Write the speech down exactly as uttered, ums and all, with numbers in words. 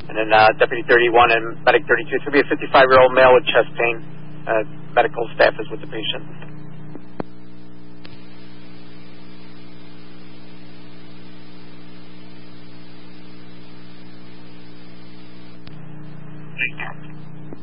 And then uh, Deputy thirty-one and Medic thirty-two. It's going to be a fifty-five-year-old male with chest pain. Uh, medical staff is with the patient.